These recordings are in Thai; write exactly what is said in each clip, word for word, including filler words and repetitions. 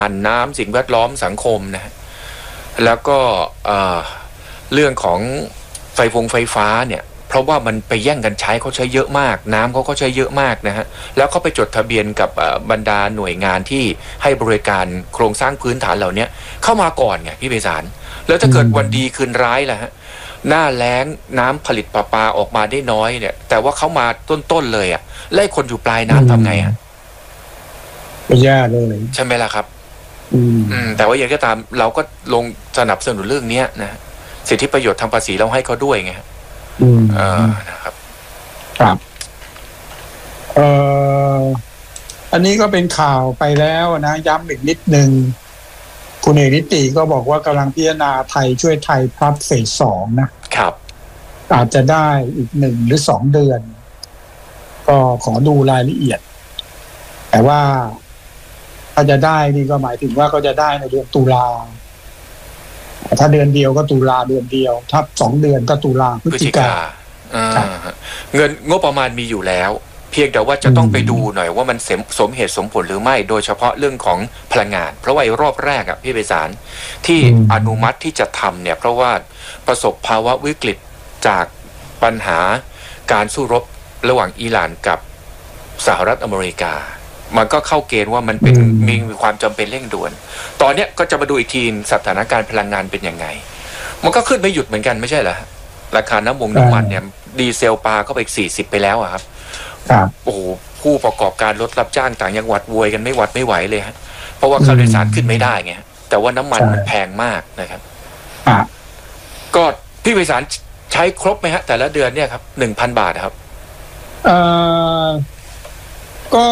น้ำสิ่งแวดล้อมสังคมนะฮะแล้วก็เรื่องของไฟฟงไฟฟ้าเนี่ยเพราะว่ามันไปแย่งกันใช้เขาใช้เยอะมากน้ำเขาก็ใช้เยอะมากนะฮะแล้วเขาไปจดทะเบียนกับบรรดาหน่วยงานที่ให้บริการโครงสร้างพื้นฐานเหล่านี้เข้ามาก่อนไงพี่ไพศาลแล้วถ้าเกิดวันดีคืนร้ายล่ะฮะหน้าแล้งน้ำผลิตประปาออกมาได้น้อยเนี่ยแต่ว่าเขามาต้นๆเลยอ่ะไล่คนอยู่ปลายน้ำทำไงฮะไม่ยากเลยใช่ไหมล่ะครับอืมแต่ว่าอย่างก็ตามเราก็ลงสนับสนุนเรื่องนี้นะสิทธิประโยชน์ทางภาษีเราให้เขาด้วยไงอืมเออนะครับครับเอ่ออันนี้ก็เป็นข่าวไปแล้วนะย้ำอีกนิดนึงคุณเอกนิติก็บอกว่ากำลังพิจารณาไทยช่วยไทยพับเฟสสองนะครับอาจจะได้อีกหนึ่งหรือสองเดือนก็ขอดูรายละเอียดแต่ว่าถ้าจะได้นี่ก็หมายถึงว่าก็จะได้ในเดือนตุลาถ้าเดือนเดียวก็ตุลาเดือนเดียวถ้าสองเดือนก็ตุลาพฤศจิกาเงินงบประมาณมีอยู่แล้วเพียงแต่ว่าจะต้องไปดูหน่อยว่ามันสมเหตุสมผลหรือไม่โดยเฉพาะเรื่องของพลังงานเพราะว่ารอบแรกอ่ะพี่ไพศาลที่อนุมัติที่จะทำเนี่ยเพราะว่าประสบภาวะวิกฤตจากปัญหาการสู้รบระหว่างอิหร่านกับสหรัฐอเมริกามันก็เข้าเกณฑ์ว่ามันเป็นมีความจำเป็นเร่งด่วนตอนเนี้ยก็จะมาดูอีกทีสถานการณ์พลังงานเป็นยังไงมันก็ขึ้นไม่หยุดเหมือนกันไม่ใช่เหรอราคาน้ำมงน้ำมันเนี่ยดีเซลปลาก็ไปสี่สิบไปแล้วอะครับโอ้โหผู้ประกอบการรถรับจ้างต่างจังหวัดโวยกันไม่หวัดไม่ไหวเลยฮะเพราะว่าค่าโดยสารขึ้นไม่ได้ไงแต่ว่าน้ำมันมันแพงมากนะครับก็พี่ไพศาลใช้ครบไหมฮะแต่ละเดือนเนี่ยครับหนึ่งพันบาทครับเอ่อก็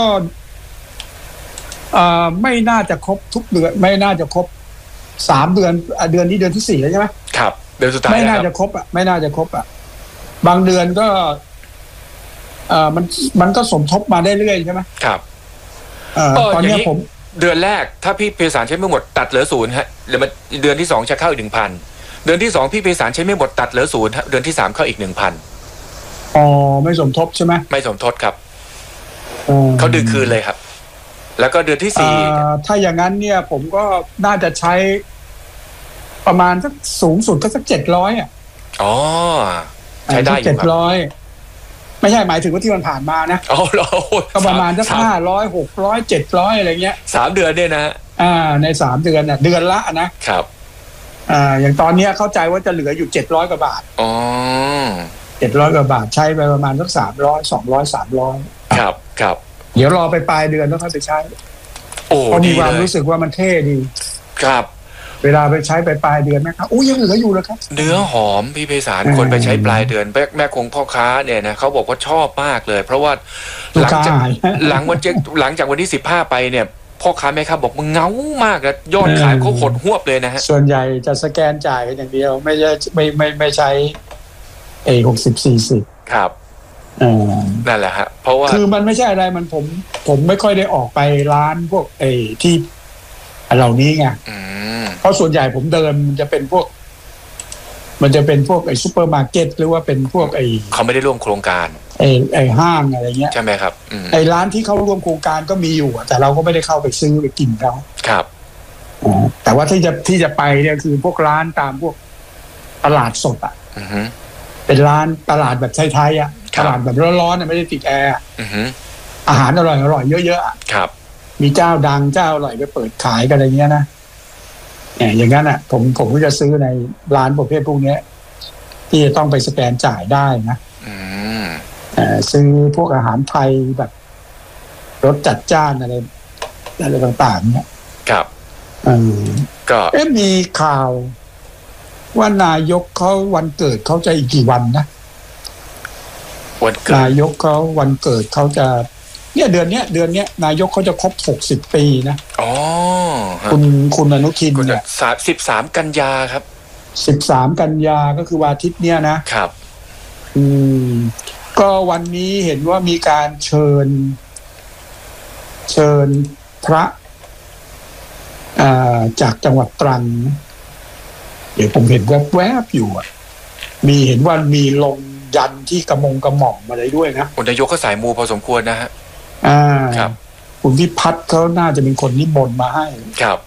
อ่าไม่น่าจะครบทุกเดือนไม่น่าจะครบสามเดือนเดือนนี้เดือนที่สี่แล้วใช่ไหมครับเดือนสุดท้ายไม่น่าจะครบอ่ะไม่น่าจะครบอ่ะบางเดือนก็เอ่อมันมันก็สมทบมาได้เรื่อยใช่ไหมครับเอ่อตอนนี้ผมเดือนแรกถ้าพี่ไพศาลใช้ไม่หมดตัดเหลือศูนย์ฮะเดี๋ยวมันเดือนที่สองจะเข้าอีกหนึ่งพันเดือนที่สองพี่ไพศาลใช้ไม่หมดตัดเหลือศูนย์เดือนที่สามเข้าอีกหนึ่งพันอ๋อไม่สมทบใช่ไหมไม่สมทบครับเขาดึงคืนเลยครับแล้วก็เดือนที่สี่ถ้าอย่างนั้นเนี่ยผมก็น่าจะใช้ประมาณสักสูงสุดก็สักเจ็ดร้อยอ่ะอ๋อใช้ได้อยู่ครับเจ็ดร้อยไม่ใช่หมายถึงว่าที่มันผ่านมานะอ๋อก็ประมาณสักห้าร้อยหกร้อยเจ็ดร้อยอะไรเงี้ยสามเดือนเนี่ยนะอ่าในสามเดือนน่ะเดือนละนะครับอ่าอย่างตอนเนี้ยเข้าใจว่าจะเหลืออยู่เจ็ดร้อยกว่าบาทอ๋อเจ็ดร้อยกว่าบาทใช้ไปประมาณสักสามร้อยสองร้อยสามร้อยครับครับเดี๋ยวรอไปปลายเดือนแล้วค่อยไปใช้โอ้ดีเลยมีความรู้สึกว่ามันเท่ดีครับเวลาไปใช้ไปปลายเดือนนะครับอู้ยังเหลืออยู่เลยครับเนื้อหอมพี่ไพศาลคนไปใช้ปลายเดือนแม่คงพ่อค้าเนี่ยนะเขาบอกว่าชอบมากเลยเพราะว่าหลังจากหลังวันเจ็หลังจากวันที่สิบห้าไปเนี่ยพ่อค้าแม่ค้าบอกมันเงามากแล้วยอดขายเขาหดหวบเลยนะฮะส่วนใหญ่จะสแกนจ่ายกันอย่างเดียวไม่ใช่ไม่ไม่ไม่ใช้เอหกสิบสี่สิบครับนั่นแหละฮะเพราะว่าคือมันไม่ใช่อะไรมันผมผมไม่ค่อยได้ออกไปร้านพวกไอ้ที่เหล่านี้ไงเพราะส่วนใหญ่ผมเดินมันจะเป็นพวกมันจะเป็นพวกไอ้ซูเปอร์มาร์เก็ตหรือว่าเป็นพวกไอ้เขาไม่ได้ร่วมโครงการไอ้ไอ้ห้างอะไรเงี้ยใช่ไหมครับไอ้ร้านที่เขาร่วมโครงการก็มีอยู่แต่เราก็ไม่ได้เข้าไปซื้อไปกินเขาครับแต่ว่าที่จะที่จะไปเนี่ยคือพวกร้านตามพวกตลาดสดอ่ะเป็นร้านตลาดแบบไทยๆอ่ะตลาดแบบร้อนๆไม่ได้ติดแอร์อาหารอร่อยอร่อยเยอะๆครับมีเจ้าดังเจ้าอร่อยไปเปิดขายกันอะไรเงี้ยนะเนี่ยอย่างนั้นอ่ะผมผมก็จะซื้อในร้านประเภทพวกนี้ที่จะต้องไปสแกนจ่ายได้นะซื้อพวกอาหารไทยแบบรสจัดจ้านอะไรอะไรต่างๆเนี่ยครับก็เอ๊ะมีข่าวว่านายกเขาวันเกิดเขาจะอีกกี่วันนะวันเกิดนายกเขาวันเกิดเขาจะเนี่ยเดือนเนี้ยเดือนเนี้ยนายกเขาจะครบหกสิบปีนะอ๋อคุณคุณอนุทินเนี่ยสามสิบสามกันยาครับสิบสามกันยาก็คือวันอาทิตย์เนี้ยนะครับอืมก็วันนี้เห็นว่ามีการเชิญเชิญพระอ่าจากจังหวัดตรังเดี๋ยวผมเห็นแวบๆอยู่อ่ะมีเห็นว่ามีลงยันที่กระมงกระหม่อมอะไรด้วยนะคุณนายกก็สายมูพอสมควรนะฮะอ่าครับคุณพิพัฒน์เขาน่าจะเป็นคนนิมนต์มาให้ครับ